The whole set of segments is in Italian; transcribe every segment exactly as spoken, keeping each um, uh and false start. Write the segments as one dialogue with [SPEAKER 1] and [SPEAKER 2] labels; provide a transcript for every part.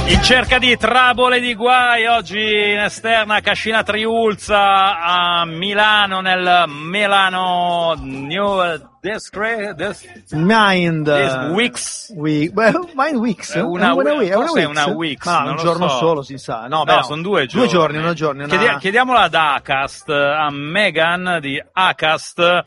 [SPEAKER 1] In cerca di trabole di guai, oggi in esterna Cascina Triulza a Milano, nel Milano New Discre... Dis...
[SPEAKER 2] Mind
[SPEAKER 1] Dis... Wix.
[SPEAKER 2] We... Well, Mind Wix?
[SPEAKER 1] È una,
[SPEAKER 2] è una,
[SPEAKER 1] una,
[SPEAKER 2] è una,
[SPEAKER 1] forse
[SPEAKER 2] Wix?
[SPEAKER 1] è una Wix.
[SPEAKER 2] Ma
[SPEAKER 1] non
[SPEAKER 2] un
[SPEAKER 1] lo
[SPEAKER 2] giorno
[SPEAKER 1] so.
[SPEAKER 2] solo si sa. No,
[SPEAKER 1] no,
[SPEAKER 2] beh, no.
[SPEAKER 1] sono due giorni.
[SPEAKER 2] Due giorni, una giorni. Una...
[SPEAKER 1] Chiedi- chiediamola ad Acast, a Megan di Acast.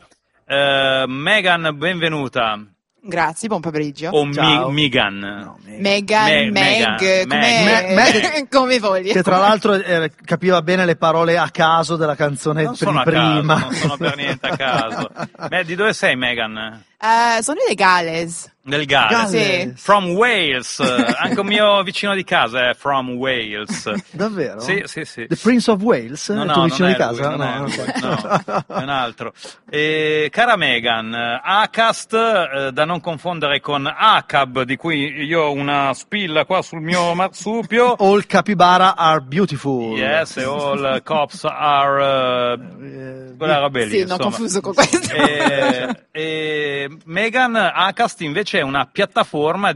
[SPEAKER 1] Uh, Megan, benvenuta.
[SPEAKER 3] Grazie, buon pomeriggio.
[SPEAKER 1] O
[SPEAKER 2] Ciao.
[SPEAKER 1] Mi- Megan.
[SPEAKER 2] No,
[SPEAKER 3] Megan,
[SPEAKER 1] Me-
[SPEAKER 3] Meg,
[SPEAKER 1] Megan,
[SPEAKER 3] come,
[SPEAKER 2] Meg.
[SPEAKER 3] come voglia.
[SPEAKER 2] Che tra l'altro eh, capiva bene le parole a caso della canzone
[SPEAKER 1] Non
[SPEAKER 2] pri-
[SPEAKER 1] sono a
[SPEAKER 2] prima.
[SPEAKER 1] caso, non sono per niente a caso. Beh, di dove sei, Megan?
[SPEAKER 3] Uh, sono di Galles.
[SPEAKER 1] Del Galles.
[SPEAKER 3] Sì.
[SPEAKER 1] From Wales. Anche un mio vicino di casa è from Wales.
[SPEAKER 2] Davvero?
[SPEAKER 1] Sì, sì, sì.
[SPEAKER 2] The Prince of Wales?
[SPEAKER 1] No,
[SPEAKER 2] il
[SPEAKER 1] no,
[SPEAKER 2] tuo vicino
[SPEAKER 1] non
[SPEAKER 2] di
[SPEAKER 1] è
[SPEAKER 2] casa?
[SPEAKER 1] lui, non è
[SPEAKER 2] no,
[SPEAKER 1] lui,
[SPEAKER 2] ok.
[SPEAKER 1] no, è un altro. E, cara Megan, Acast, eh, da non confondere con ACAB, di cui io ho una spilla qua sul mio marsupio.
[SPEAKER 2] All capybara are beautiful.
[SPEAKER 1] Yes, all cops are... Uh, quella roba lì,
[SPEAKER 3] Sì, non
[SPEAKER 1] insomma.
[SPEAKER 3] confuso con questo.
[SPEAKER 1] E, e Megan, Acast invece è una piattaforma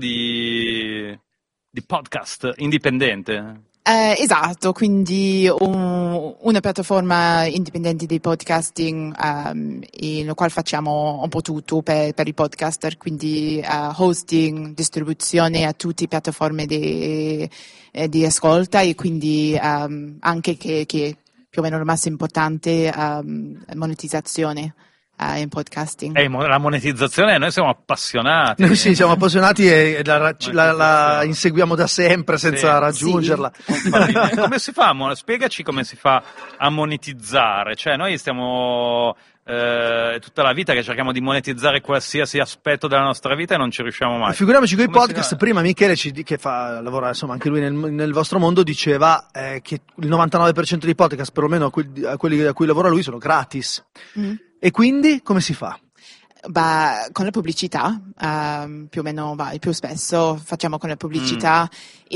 [SPEAKER 1] di, di podcast indipendente.
[SPEAKER 3] Eh, esatto, quindi un- una piattaforma indipendente di podcasting um, in quale facciamo un po' tutto per, per i podcaster, quindi uh, hosting, distribuzione a tutte le piattaforme di, eh, di ascolta e quindi um, anche che, che più o meno il massimo importante um, monetizzazione uh, in podcasting.
[SPEAKER 1] E la monetizzazione, noi siamo appassionati.
[SPEAKER 2] Noi sì, siamo appassionati e la, la, la inseguiamo da sempre senza
[SPEAKER 1] Sì.
[SPEAKER 2] raggiungerla.
[SPEAKER 1] Come si fa? a mon- Spiegaci come si fa a monetizzare. Cioè, noi stiamo eh, tutta la vita che cerchiamo di monetizzare qualsiasi aspetto della nostra vita e non ci riusciamo mai.
[SPEAKER 2] Figuriamoci con i
[SPEAKER 1] Come si
[SPEAKER 2] podcast.
[SPEAKER 1] fa?
[SPEAKER 2] Prima Michele, ci, che fa lavora insomma anche lui nel, nel vostro mondo, diceva eh, che il novantanove per cento dei podcast, perlomeno a, que- a quelli a cui lavora lui, sono gratis.
[SPEAKER 3] Mm.
[SPEAKER 2] E quindi come si fa?
[SPEAKER 3] Bah, con la pubblicità, ehm, più o meno va, il più spesso facciamo con la pubblicità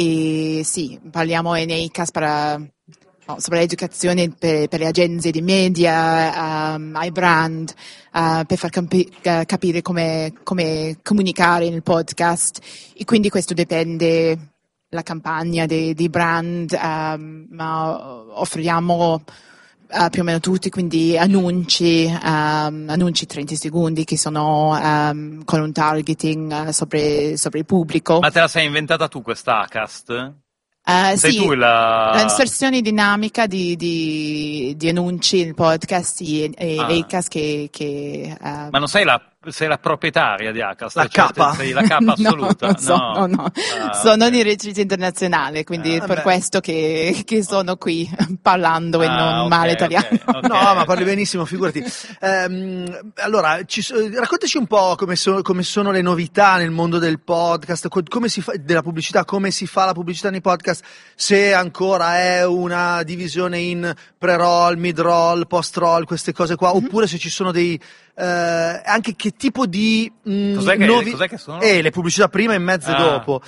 [SPEAKER 3] e sì, parliamo in Acast per, no, sobre l'educazione per, per le agenzie di media, ehm, ai brand, eh, per far campi- eh, capire come, come comunicare nel podcast e quindi questo dipende la campagna dei, dei brand, ehm, ma offriamo Uh, più o meno tutti, quindi annunci, um, annunci trenta secondi che sono um, con un targeting uh, sopra, sopra il pubblico.
[SPEAKER 1] Ma te la sei inventata tu questa Acast?
[SPEAKER 3] Uh,
[SPEAKER 1] Sei
[SPEAKER 3] sì,
[SPEAKER 1] tu la...
[SPEAKER 3] l'inserzione dinamica di, di, di annunci nel podcast e, e
[SPEAKER 1] Ah.
[SPEAKER 3] Acast che... che uh,
[SPEAKER 1] Ma non sei la, sei la proprietaria di Acast?
[SPEAKER 2] La
[SPEAKER 1] Cioè,
[SPEAKER 2] capa?
[SPEAKER 1] Sei la capa assoluta?
[SPEAKER 3] No, non so, no, no.
[SPEAKER 1] Ah,
[SPEAKER 3] Sono
[SPEAKER 1] ok.
[SPEAKER 3] di retrice internazionale, quindi
[SPEAKER 2] Ah,
[SPEAKER 3] per
[SPEAKER 2] beh.
[SPEAKER 3] questo che, che sono qui parlando e
[SPEAKER 1] Ah,
[SPEAKER 3] non
[SPEAKER 1] ok,
[SPEAKER 3] male
[SPEAKER 1] ok,
[SPEAKER 3] italiano.
[SPEAKER 1] ok.
[SPEAKER 2] No, ma parli benissimo, figurati. Ehm, allora, ci so- raccontaci un po' come, so- come sono le novità nel mondo del podcast, co- come si fa, della pubblicità, come si fa la pubblicità nei podcast, se ancora è una divisione in pre-roll, mid-roll, post-roll, queste cose qua,
[SPEAKER 3] Mm-hmm.
[SPEAKER 2] oppure se ci sono dei... eh, anche che tipo di... mh,
[SPEAKER 1] Cos'è che-
[SPEAKER 2] novi-
[SPEAKER 1] cos'è che sono?
[SPEAKER 2] Eh, le pubblicità prima e mezzo e
[SPEAKER 1] Ah.
[SPEAKER 2] dopo.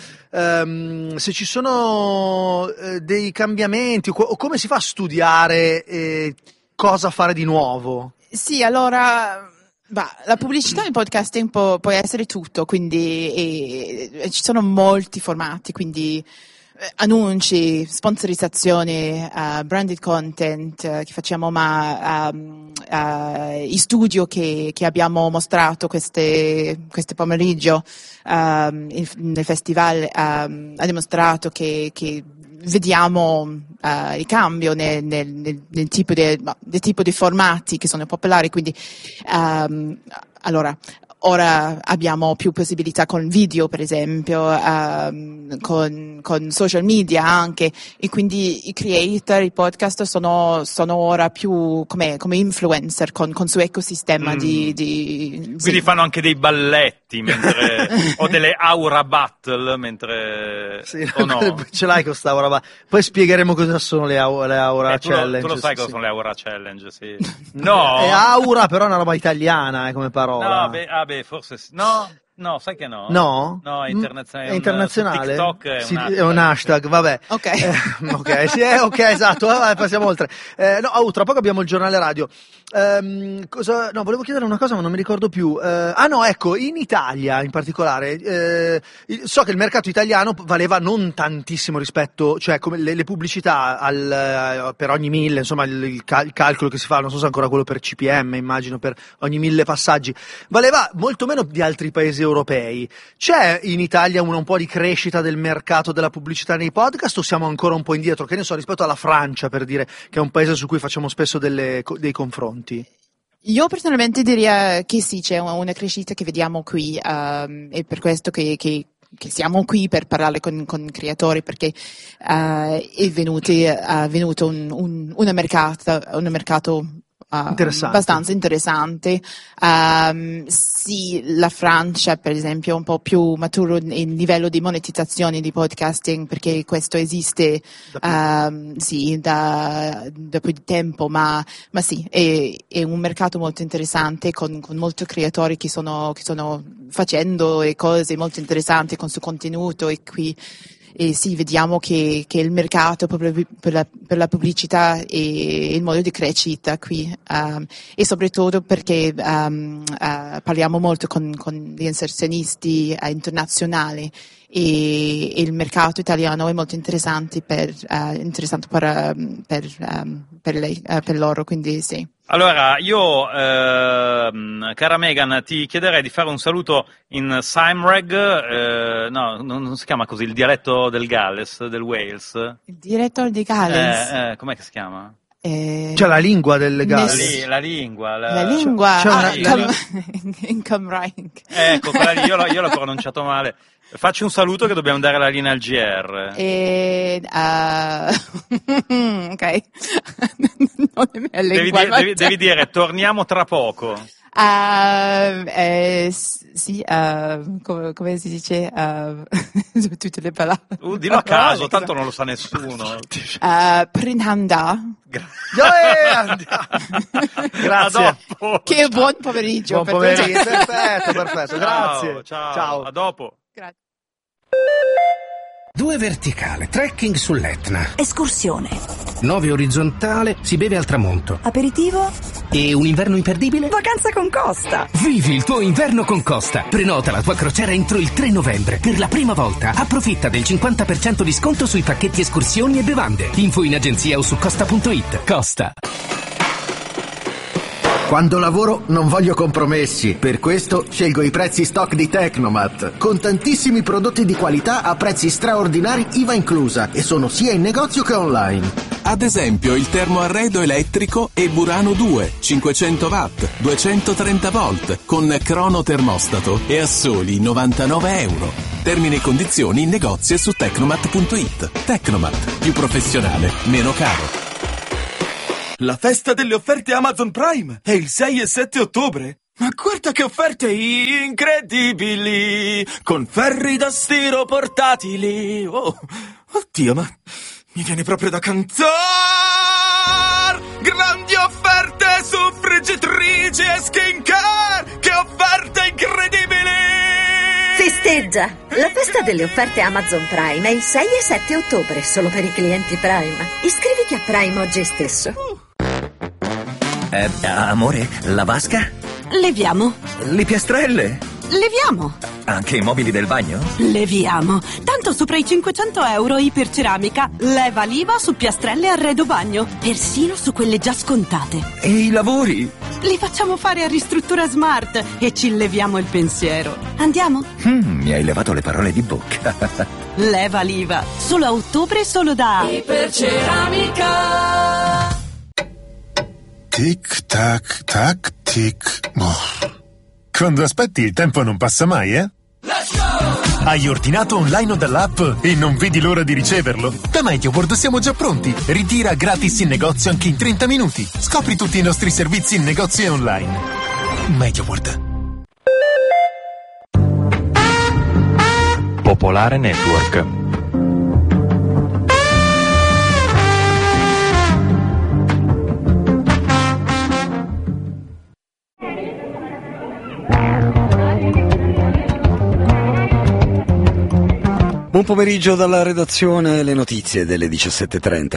[SPEAKER 2] Ehm, se ci sono eh, dei cambiamenti, o, co- o come si fa a studiare eh, cosa fare di nuovo?
[SPEAKER 3] Sì, allora, bah, la pubblicità in podcasting può, può essere tutto, quindi e- e ci sono molti formati, quindi eh, annunci, sponsorizzazione, eh, branded content eh, che facciamo, ma ehm, eh, in studio che, che abbiamo mostrato queste, questo pomeriggio ehm, in- nel festival ehm, ha dimostrato che, che vediamo eh, il cambio nel, nel- nel- nel tipo di, bah, del tipo di formati che sono popolari, quindi ehm, allora ora abbiamo più possibilità con video, per esempio, ehm, con, con social media anche, e quindi i creator, i podcast sono, sono ora più come, come influencer con, con suo ecosistema
[SPEAKER 1] Mm.
[SPEAKER 3] di, di
[SPEAKER 1] Quindi
[SPEAKER 3] sì.
[SPEAKER 1] fanno anche dei balletti mentre, o delle aura battle mentre
[SPEAKER 2] Sì,
[SPEAKER 1] o no?
[SPEAKER 2] ce l'hai questa aura. ma- Poi spiegheremo cosa sono le, au- le aura
[SPEAKER 1] Eh, tu, lo,
[SPEAKER 2] challenge.
[SPEAKER 1] tu lo sai
[SPEAKER 2] sì,
[SPEAKER 1] cosa
[SPEAKER 2] sì.
[SPEAKER 1] sono le aura challenge, sì. No,
[SPEAKER 2] È aura, però è una roba italiana eh, come parola.
[SPEAKER 1] no, beh, ah, beh, forse sì. No, No, sai che no?
[SPEAKER 2] No?
[SPEAKER 1] No, è internazionale.
[SPEAKER 2] È internazionale?
[SPEAKER 1] Su TikTok è,
[SPEAKER 2] sì,
[SPEAKER 1] un hashtag.
[SPEAKER 2] È un hashtag, vabbè.
[SPEAKER 3] Ok.
[SPEAKER 2] Eh, ok, sì, eh, ok, esatto, eh, passiamo oltre. Eh, no, oh, tra poco abbiamo il giornale radio. Ehm, cosa, no, volevo chiedere una cosa ma non mi ricordo più. Eh, ah no, ecco, in Italia in particolare, eh, so che il mercato italiano valeva non tantissimo rispetto, cioè come le, le pubblicità al, per ogni mille, insomma il, il, cal- il calcolo che si fa, non so se ancora quello per C P M, immagino, per ogni mille passaggi, valeva molto meno di altri paesi europei. C'è in Italia una, un po' di crescita del mercato della pubblicità nei podcast o siamo ancora un po' indietro, che ne so, rispetto alla Francia, per dire, che è un paese su cui facciamo spesso delle, dei confronti?
[SPEAKER 3] Io personalmente direi che sì, c'è una, una crescita che vediamo qui, um, e per questo che, che, che siamo qui per parlare con, con creatori, perché uh, è venuto, uh, venuto un, un, un mercato, un mercato Uh,
[SPEAKER 2] interessante.
[SPEAKER 3] abbastanza interessante. Um, sì, la Francia per esempio è un po' più maturo in livello di monetizzazione di podcasting, perché questo esiste da, um, sì, da, da più di tempo, ma, ma sì, è, è un mercato molto interessante con, con molti creatori che sono, che sono facendo e cose molto interessanti con il suo contenuto, e qui e sì, vediamo che, che il mercato per la, per la pubblicità è il modo di crescita qui, um, e soprattutto perché um, uh, parliamo molto con, con gli inserzionisti uh, internazionali, e, e il mercato italiano è molto interessante per, uh, interessante per, um, per, um, per, lei, uh, per loro, quindi sì.
[SPEAKER 1] Allora, io, ehm, cara Megan, ti chiederei di fare un saluto in Simreg, eh, no, non, non si chiama così, il dialetto del Galles, del Wales.
[SPEAKER 3] Il direttore di Galles?
[SPEAKER 1] Eh, eh, com'è che si chiama?
[SPEAKER 3] Eh,
[SPEAKER 2] Cioè la lingua del Galles.
[SPEAKER 1] La, li, la lingua. La,
[SPEAKER 3] la lingua,
[SPEAKER 2] c'è una,
[SPEAKER 3] ah,
[SPEAKER 2] la,
[SPEAKER 3] com, in Cymraeg.
[SPEAKER 1] Ecco, quella lì, io l'ho, io l'ho pronunciato male. Facci un saluto che dobbiamo dare la linea al G R.
[SPEAKER 3] E, uh, ok. Non è mia
[SPEAKER 1] Devi,
[SPEAKER 3] lingua,
[SPEAKER 1] dire, devi, devi dire torniamo tra poco.
[SPEAKER 3] Uh, eh, sì, uh, come, come si dice? Uh, tutte le parole.
[SPEAKER 1] Uh, dillo a caso, tanto non lo sa nessuno.
[SPEAKER 3] Uh, Prinanda.
[SPEAKER 1] Gra-
[SPEAKER 2] Grazie.
[SPEAKER 1] A dopo.
[SPEAKER 3] Che buon pomeriggio.
[SPEAKER 2] Buon
[SPEAKER 3] per
[SPEAKER 2] pomeriggio.
[SPEAKER 3] tutti.
[SPEAKER 2] Perfetto, perfetto. Grazie.
[SPEAKER 1] Ciao, ciao.
[SPEAKER 2] Ciao.
[SPEAKER 1] A dopo.
[SPEAKER 3] Grazie.
[SPEAKER 4] Due verticale, trekking sull'Etna.
[SPEAKER 5] Escursione.
[SPEAKER 4] Nove orizzontale, si beve al tramonto.
[SPEAKER 5] Aperitivo.
[SPEAKER 4] E un inverno imperdibile?
[SPEAKER 5] Vacanza con Costa.
[SPEAKER 4] Vivi il tuo inverno con Costa. Prenota la tua crociera entro il tre novembre. Per la prima volta approfitta del cinquanta per cento di sconto sui pacchetti escursioni e bevande. Info in agenzia o su costa punto it. Costa.
[SPEAKER 6] Quando lavoro non voglio compromessi, per questo scelgo i prezzi stock di Tecnomat, con tantissimi prodotti di qualità a prezzi straordinari I V A inclusa, e sono sia in negozio che online.
[SPEAKER 7] Ad esempio il termoarredo elettrico e Burano due, cinquecento watt, duecentotrenta volt, con crono termostato e a soli novantanove euro. Termini e condizioni in negozio e su tecnomat punto it. Tecnomat, più professionale, meno caro.
[SPEAKER 8] La festa delle offerte Amazon Prime è il sei e sette ottobre. Ma guarda che offerte incredibili! Con ferri da stiro portatili. Oh, oddio, ma mi viene proprio da cantare! Grandi offerte su friggitrici e skincare! Che offerte incredibili!
[SPEAKER 5] Festeggia! La festa delle offerte Amazon Prime è il sei e sette ottobre, solo per i clienti Prime. Iscriviti a Prime oggi stesso.
[SPEAKER 9] Eh, amore, la vasca?
[SPEAKER 10] Leviamo.
[SPEAKER 9] Le piastrelle?
[SPEAKER 10] Leviamo.
[SPEAKER 9] Anche i mobili del bagno?
[SPEAKER 10] Leviamo. Tanto sopra i cinquecento euro Iperceramica. Leva l'I V A su piastrelle e arredo bagno. Persino su quelle già scontate.
[SPEAKER 9] E i lavori?
[SPEAKER 10] Li facciamo fare a Ristruttura Smart e ci leviamo il pensiero. Andiamo?
[SPEAKER 9] Mm, mi hai levato le parole di bocca.
[SPEAKER 10] Leva l'I V A. Solo a ottobre, solo da Iperceramica.
[SPEAKER 11] Tic tac tac tic. Oh. Quando aspetti il tempo non passa mai, eh?
[SPEAKER 8] Let's go!
[SPEAKER 11] Hai ordinato online o dall'app e non vedi l'ora di riceverlo? Da MediaWorld siamo già pronti. Ritira gratis in negozio anche in trenta minuti. Scopri tutti i nostri servizi in negozio e online. MediaWorld.
[SPEAKER 12] Popolare Network. Buon pomeriggio dalla redazione, le notizie delle diciassette e trenta.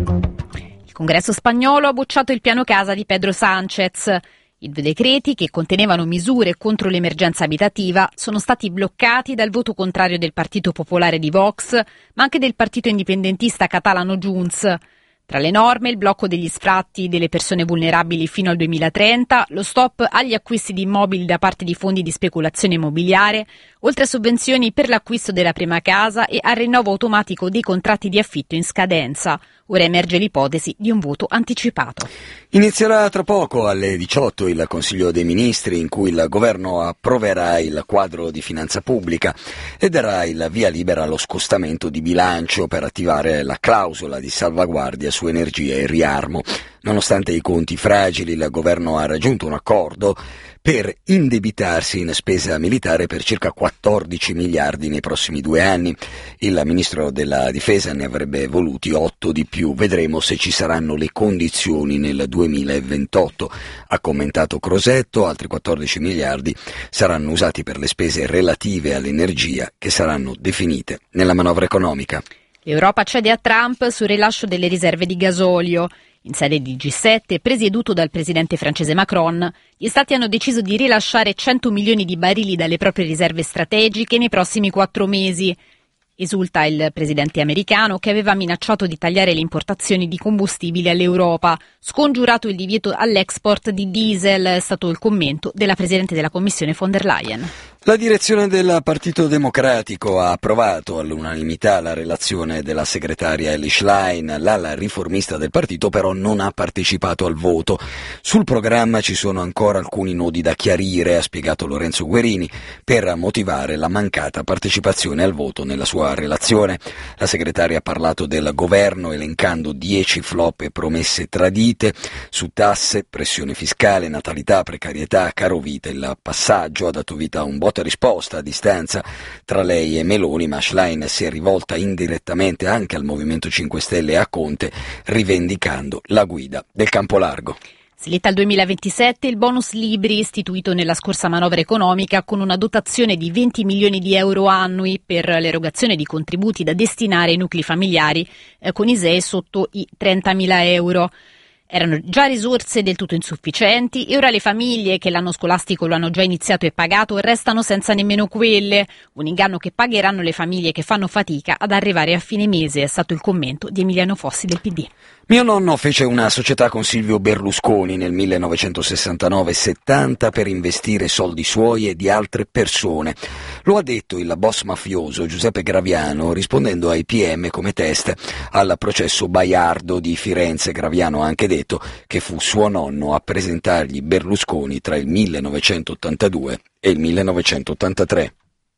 [SPEAKER 13] Il Congresso spagnolo ha bocciato il piano casa di Pedro Sánchez. I due decreti, che contenevano misure contro l'emergenza abitativa, sono stati bloccati dal voto contrario del Partito Popolare di Vox, ma anche del partito indipendentista catalano Junts. Tra le norme, il blocco degli sfratti delle persone vulnerabili fino al duemilatrenta, lo stop agli acquisti di immobili da parte di fondi di speculazione immobiliare, oltre a sovvenzioni per l'acquisto della prima casa e al rinnovo automatico dei contratti di affitto in scadenza. Ora emerge l'ipotesi di un voto anticipato.
[SPEAKER 12] Inizierà tra poco alle diciotto il Consiglio dei Ministri, in cui il governo approverà il quadro di finanza pubblica e darà il via libera allo scostamento di bilancio per attivare la clausola di salvaguardia su energia e riarmo. Nonostante i conti fragili, il governo ha raggiunto un accordo per indebitarsi in spesa militare per circa quattordici miliardi nei prossimi due anni. Il ministro della Difesa ne avrebbe voluti otto di più. Vedremo se ci saranno le condizioni nel duemilaventotto. Ha commentato Crosetto, altri quattordici miliardi saranno usati per le spese relative all'energia che saranno definite nella manovra economica.
[SPEAKER 13] L'Europa cede a Trump sul rilascio delle riserve di gasolio. In sede di G sette, presieduto dal presidente francese Macron, gli stati hanno deciso di rilasciare cento milioni di barili dalle proprie riserve strategiche nei prossimi quattro mesi. Esulta il presidente americano, che aveva minacciato di tagliare le importazioni di combustibili all'Europa. Scongiurato il divieto all'export di diesel, è stato il commento della presidente della Commissione von der Leyen.
[SPEAKER 12] La direzione del Partito Democratico ha approvato all'unanimità la relazione della segretaria Elly Schlein. L'ala riformista del partito però non ha partecipato al voto. Sul programma ci sono ancora alcuni nodi da chiarire, ha spiegato Lorenzo Guerini, per motivare la mancata partecipazione al voto nella sua relazione. La segretaria ha parlato del governo elencando dieci flop e promesse tradite su tasse, pressione fiscale, natalità, precarietà, carovita. Il passaggio ha dato vita a un botta risposta a distanza tra lei e Meloni, ma Schlein si è rivolta indirettamente anche al Movimento cinque Stelle e a Conte, rivendicando la guida del campo largo.
[SPEAKER 13] Slitta al duemilaventisette il bonus libri, istituito nella scorsa manovra economica con una dotazione di venti milioni di euro annui per l'erogazione di contributi da destinare ai nuclei familiari eh, con I S E E sotto i trentamila euro. Erano già risorse del tutto insufficienti e ora le famiglie che l'anno scolastico lo hanno già iniziato e pagato restano senza nemmeno quelle. Un inganno che pagheranno le famiglie che fanno fatica ad arrivare a fine mese, è stato il commento di Emiliano Fossi del P D.
[SPEAKER 12] Mio nonno fece una società con Silvio Berlusconi nel millenovecentosessantanove settanta per investire soldi suoi e di altre persone. Lo ha detto il boss mafioso Giuseppe Graviano rispondendo ai P M come test al processo Baiardo di Firenze. Graviano ha anche detto che fu suo nonno a presentargli Berlusconi tra il millenovecentottantadue e il millenovecentottantatré.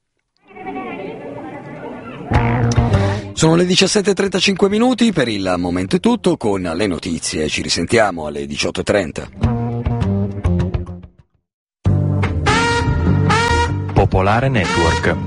[SPEAKER 12] Sono le diciassette e trentacinque minuti, per il momento è tutto, con le notizie ci risentiamo alle diciotto e trenta.
[SPEAKER 14] Popolare Network.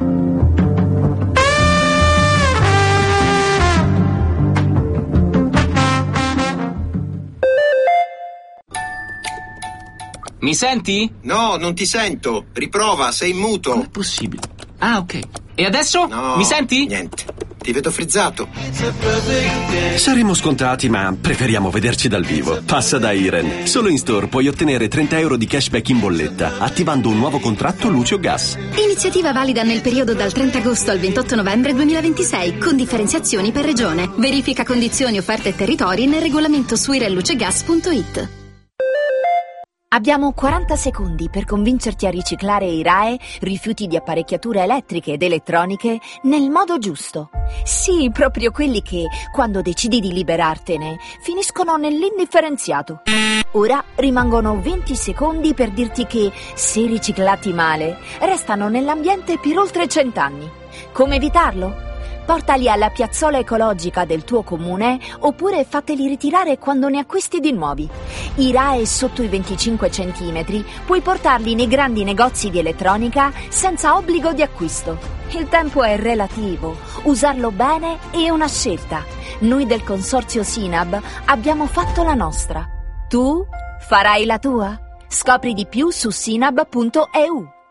[SPEAKER 15] Mi senti?
[SPEAKER 16] No, non ti sento. Riprova, sei in muto.
[SPEAKER 15] Com'è possibile? Ah, ok. E adesso?
[SPEAKER 16] No,
[SPEAKER 15] mi senti?
[SPEAKER 16] Niente. Ti vedo frizzato.
[SPEAKER 17] Saremo scontati, ma preferiamo vederci dal vivo. Passa da Iren. Solo in store puoi ottenere trenta euro di cashback in bolletta, attivando un nuovo contratto luce o gas.
[SPEAKER 18] Iniziativa valida nel periodo dal trenta agosto al ventotto novembre duemilaventisei, con differenziazioni per regione. Verifica condizioni, offerte e territori nel regolamento su irenlucegas punto it.
[SPEAKER 19] Abbiamo quaranta secondi per convincerti a riciclare i R A E, rifiuti di apparecchiature elettriche ed elettroniche, nel modo giusto. Sì, proprio quelli che, quando decidi di liberartene, finiscono nell'indifferenziato. Ora rimangono venti secondi per dirti che, se riciclati male, restano nell'ambiente per oltre cent'anni. Come evitarlo? Portali alla piazzola ecologica del tuo comune oppure fateli ritirare quando ne acquisti di nuovi. I R A E sotto i venticinque centimetri puoi portarli nei grandi negozi di elettronica senza obbligo di acquisto. Il tempo è relativo, usarlo bene è una scelta. Noi del consorzio Sinab abbiamo fatto la nostra. Tu farai la tua? Scopri di più su sinab punto e u.